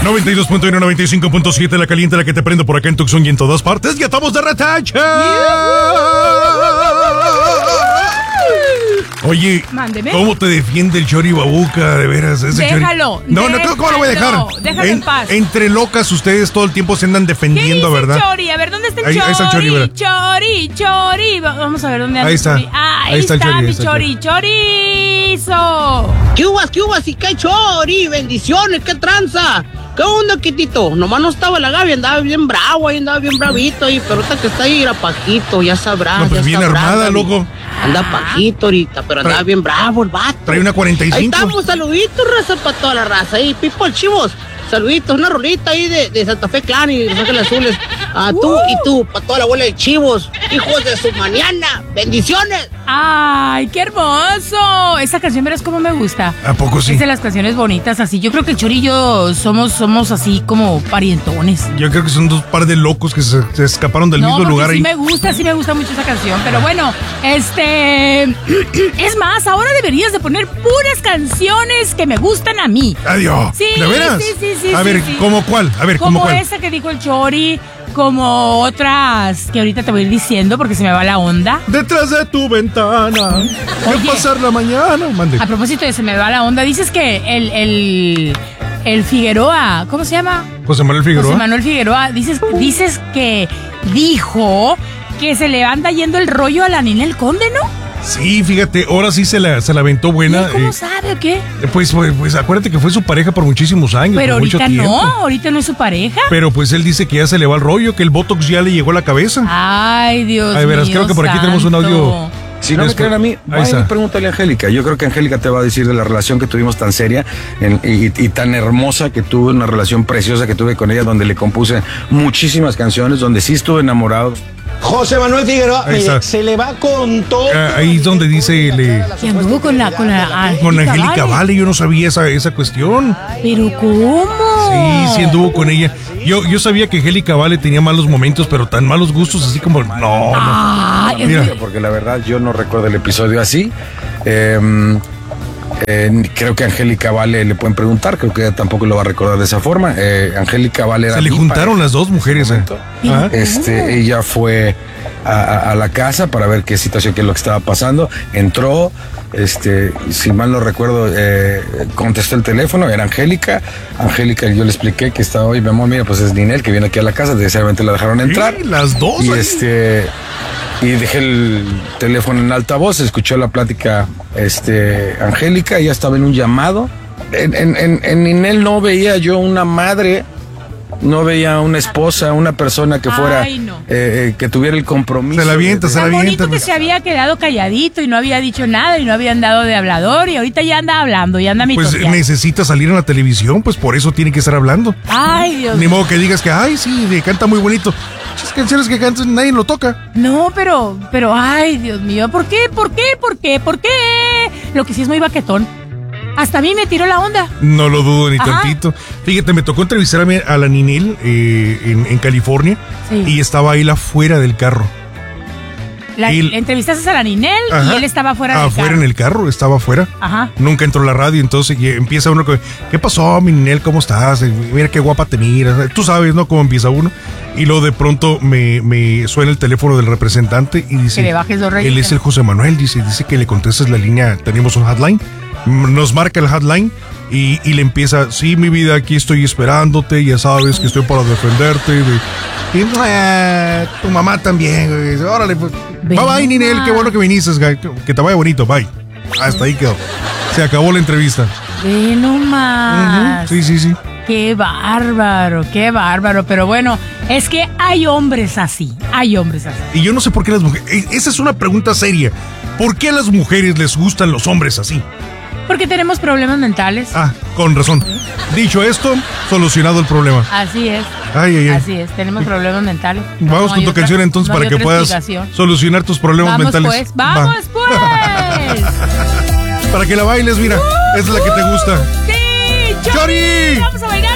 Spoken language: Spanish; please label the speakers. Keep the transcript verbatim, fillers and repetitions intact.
Speaker 1: noventa y dos punto uno, noventa y cinco punto siete, la caliente, la que te prendo por acá en Tucson y en todas partes. ¡Ya estamos de retache! Oye,
Speaker 2: Mándeme.
Speaker 1: ¿Cómo te defiende el Chori Babuca? De veras, ese
Speaker 2: Déjalo.
Speaker 1: Chori... No, no, ¿cómo lo voy a dejar?
Speaker 2: Déjalo en, en paz.
Speaker 1: Entre locas ustedes todo el tiempo se andan defendiendo,
Speaker 2: ¿Qué dice
Speaker 1: ¿verdad?
Speaker 2: Chori? A ver, ¿dónde está el
Speaker 1: Ahí-
Speaker 2: Chori?
Speaker 1: ahí está el Chori, ¿verdad?
Speaker 2: Chori, Chori. Vamos a ver dónde anda
Speaker 1: Ahí
Speaker 2: el
Speaker 1: está.
Speaker 2: Chori. Ah, ahí,
Speaker 1: Ahí está
Speaker 2: está,
Speaker 1: el Chori, ahí
Speaker 2: mi
Speaker 1: está el
Speaker 2: Chori. Chorizo.
Speaker 3: ¿Qué uvas, qué uvas y qué chori? Bendiciones, qué tranza. ¿Qué onda, Quitito? Nomás no estaba la Gaby, andaba bien bravo, ahí andaba bien bravito ahí, pero ahorita que está ahí era Pajito, ya sabrás.
Speaker 1: No, pues
Speaker 3: ya
Speaker 1: bien
Speaker 3: sabrás,
Speaker 1: armada,
Speaker 3: Gaby.
Speaker 1: loco.
Speaker 3: Anda Pajito ahorita, pero andaba
Speaker 1: Trae-
Speaker 3: bien bravo el vato.
Speaker 1: Trae una cuarenta y
Speaker 3: Ahí
Speaker 1: cinco.
Speaker 3: estamos, saluditos, raza, para toda la raza. Ahí, people, chivos. Saluditos, una rolita ahí de, de Santa Fe Clan y Los Ángeles Azules. A tú y tú, para toda la abuela de chivos, hijos de su mañana. Bendiciones.
Speaker 2: Ay, qué hermoso. Esa canción, verás cómo me gusta.
Speaker 1: ¿A poco sí?
Speaker 2: Es de las canciones bonitas, así. Yo creo que el Chori y yo somos, somos así como parientones.
Speaker 1: Yo creo que son dos par de locos que se, se escaparon del
Speaker 2: No,
Speaker 1: mismo
Speaker 2: porque
Speaker 1: lugar
Speaker 2: sí
Speaker 1: ahí.
Speaker 2: me gusta, sí me gusta mucho esa canción. Pero bueno, este... Es más, ahora deberías de poner puras canciones que me gustan a mí.
Speaker 1: Adiós.
Speaker 2: Sí,
Speaker 1: ¿De veras?
Speaker 2: sí, sí, sí,
Speaker 1: A
Speaker 2: sí,
Speaker 1: ver,
Speaker 2: sí.
Speaker 1: ¿cómo cuál? A ver, ¿cómo
Speaker 2: Como
Speaker 1: cuál?
Speaker 2: esa que dijo el Chori, como otras que ahorita te voy a ir diciendo porque se me va la onda.
Speaker 1: Detrás de tu ventana. ¿Qué
Speaker 2: Oye.
Speaker 1: pasar la mañana? Mande.
Speaker 2: A propósito de se me va la onda, dices que el, el, el Figueroa, ¿cómo se llama?
Speaker 1: José Manuel Figueroa.
Speaker 2: José Manuel Figueroa, dices, dices que dijo que se le anda yendo el rollo a la Ninel Conde, ¿no?
Speaker 1: Sí, fíjate, ahora sí se la, se la aventó
Speaker 2: ¿Y
Speaker 1: buena.
Speaker 2: él ¿Cómo
Speaker 1: eh,
Speaker 2: sabe o qué?
Speaker 1: pues, pues, pues acuérdate que fue su pareja por muchísimos años.
Speaker 2: Pero
Speaker 1: por mucho
Speaker 2: ahorita
Speaker 1: tiempo.
Speaker 2: no, ahorita no es su pareja.
Speaker 1: Pero pues él dice que ya se le va el rollo, que el Botox ya le llegó a la cabeza.
Speaker 2: Ay, Dios
Speaker 1: Ay, verás,
Speaker 2: mío,
Speaker 1: creo que por aquí tenemos un
Speaker 2: santo.
Speaker 1: audio.
Speaker 4: Si no me
Speaker 1: Después-
Speaker 4: creen a mí,
Speaker 1: Ahí
Speaker 4: vayan
Speaker 1: está.
Speaker 4: y pregúntale a Angélica. Yo creo que Angélica te va a decir de la relación que tuvimos tan seria en- y, y tan hermosa que tuve, una relación preciosa que tuve con ella, donde le compuse muchísimas canciones, donde sí estuve enamorado.
Speaker 5: José Manuel Figueroa,
Speaker 1: Ahí
Speaker 5: mire,
Speaker 1: está.
Speaker 5: se le va con todo.
Speaker 1: Ah, ahí es donde dice le-
Speaker 2: Que anduvo con la, con la
Speaker 1: Con Angélica
Speaker 2: Vale.
Speaker 1: Vale, yo no sabía esa, esa cuestión.
Speaker 2: Pero ¿cómo?
Speaker 1: Sí, sí anduvo con ella. Yo, yo sabía que Angélica Vale tenía malos momentos, pero tan malos gustos así como... No, no.
Speaker 2: Ay, es
Speaker 1: Mira.
Speaker 2: que-
Speaker 4: Porque la verdad yo no recuerdo el episodio así. Eh, eh, creo que a Angélica Vale le pueden preguntar, creo que ella tampoco lo va a recordar de esa forma. Eh, Angélica Vale era
Speaker 1: Se le
Speaker 4: mi
Speaker 1: juntaron
Speaker 4: pareja.
Speaker 1: las dos mujeres. Eh. Ajá.
Speaker 4: Este, ella fue a, a- a la casa para ver qué situación, qué es lo que estaba pasando. Entró, este, si mal no recuerdo, eh, contestó el teléfono, era Angélica. Angélica, yo le expliqué que estaba hoy, mi amor, mira, pues es Ninel que viene aquí a la casa, desgraciadamente la dejaron entrar.
Speaker 1: Sí, las dos.
Speaker 4: Y
Speaker 1: ahí.
Speaker 4: este y dejé el teléfono en altavoz, escuchó la plática este Angélica, ella estaba en un llamado. En, en, en, en Ninel no veía yo una madre, no veía una esposa, una persona que fuera,
Speaker 2: Ay, no.
Speaker 4: eh, eh, que tuviera el compromiso.
Speaker 1: Se la avienta,
Speaker 4: de-
Speaker 1: se la
Speaker 2: Tan
Speaker 1: avienta.
Speaker 2: bonito que se había quedado calladito y no había dicho nada y no había andado de hablador y ahorita ya anda hablando, ya anda
Speaker 1: Pues
Speaker 2: mitoteando.
Speaker 1: necesita salir en la televisión, pues por eso tiene que estar hablando.
Speaker 2: Ay, Dios
Speaker 1: Ni
Speaker 2: mío.
Speaker 1: modo que digas que, ay, sí, le canta muy bonito. Muchas canciones que cantan, nadie lo toca.
Speaker 2: No, pero, pero, ay, Dios mío, ¿por qué? ¿Por qué? ¿Por qué? ¿Por qué? Lo que sí es muy baquetón. Hasta a mí me tiró la onda.
Speaker 1: No lo dudo ni
Speaker 2: Ajá.
Speaker 1: tantito. Fíjate, me tocó entrevistar a, mi- a la Ninel eh, en, en California
Speaker 2: Sí.
Speaker 1: y estaba él afuera del carro.
Speaker 2: La,
Speaker 1: Y el-
Speaker 2: la entrevistaste a la Ninel
Speaker 1: Ajá.
Speaker 2: y él estaba afuera del
Speaker 1: Afuera
Speaker 2: carro.
Speaker 1: en el carro, estaba afuera.
Speaker 2: Ajá.
Speaker 1: Nunca entró a la radio, entonces y empieza uno con, ¿qué pasó, mi Ninel? ¿Cómo estás? Eh, Mira qué guapa te miras. Tú sabes, ¿no? Cómo empieza uno. Y luego de pronto me, me suena el teléfono del representante y dice,
Speaker 2: Que le bajes dos
Speaker 1: él
Speaker 2: rayitas.
Speaker 1: es el José Manuel, dice, dice que le contestes la línea, tenemos un hotline. M- Nos marca el hotline y, y le empieza, sí, mi vida, aquí estoy esperándote, ya sabes que estoy para defenderte. de- y "Ah, tu mamá también, güey. Órale, pues. Bye
Speaker 2: Venga.
Speaker 1: bye, Ninel, qué bueno que viniste, güey. que, que te vaya bonito, bye. Hasta ahí quedó. Se acabó la entrevista.
Speaker 2: Ve nomás.
Speaker 1: Ujú, sí, sí, sí.
Speaker 2: Qué bárbaro, qué bárbaro. Pero bueno, es que hay hombres así. Hay hombres así.
Speaker 1: Y yo no sé por qué las mujeres. eh, Esa es una pregunta seria. ¿Por qué a las mujeres les gustan los hombres así?
Speaker 2: Porque tenemos problemas mentales.
Speaker 1: Ah, con razón. Dicho esto, solucionado el problema.
Speaker 2: Así es.
Speaker 1: Ay, ay, ay.
Speaker 2: Así es. Tenemos problemas mentales.
Speaker 1: Vamos
Speaker 2: No
Speaker 1: con
Speaker 2: hay
Speaker 1: tu
Speaker 2: otra-
Speaker 1: canción entonces
Speaker 2: no hay
Speaker 1: para que
Speaker 2: otra
Speaker 1: puedas
Speaker 2: explicación.
Speaker 1: solucionar tus problemas
Speaker 2: Vamos
Speaker 1: mentales.
Speaker 2: pues, vamos
Speaker 1: Va.
Speaker 2: pues.
Speaker 1: Para que la bailes, mira. Es la que te gusta.
Speaker 2: Sí,
Speaker 1: ¡Chori!
Speaker 2: Vamos a bailar.